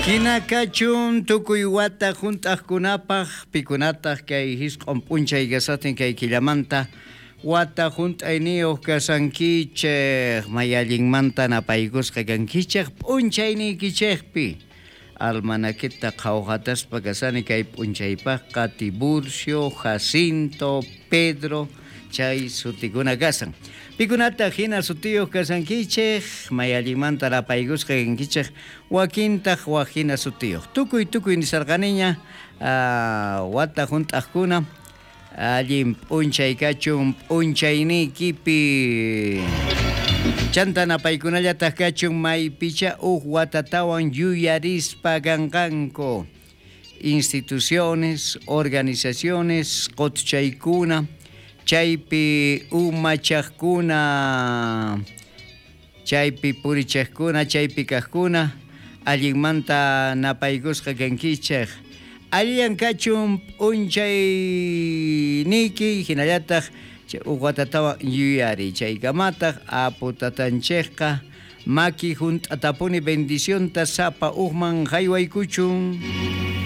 Hinakachun tukuy wata junt'aqkunapaq pikunataq kay hisq'un p'unchay kasatin kay killamanta wata junt'ayniyuq kasankichej mayallinmanta napaykusqa kankichej p'unchayniykichejpi almanakita qhawqataspa kasani kay p'unchaypaqqa Tiburcio, Jacinto, Pedro chay sutikuna kasan. Pikunata hina sutiyuq kasankichej mayallimanta rapaykusqa kankichej wakintaq wajina sutiyuq. Tukuy nisarqaniña wata junt'aqkuna allin p'unchay kachun p'unchayniykipi chanta napaykunallataq kachun maypicha watatawan yuyarispa kanqanku instituciones, organizaciones, qotchaykuna chaypi umachaqkuna chaypi purichaqkuna chaypi kaqkuna allinmanta napaykusqa kankichej alliyan kachun p'unchayniyki hinallataq watatawan yuyari chaykamataq aputatanchejqa maki junt'atapuni bendicionta sapa uqman haywaykuchun.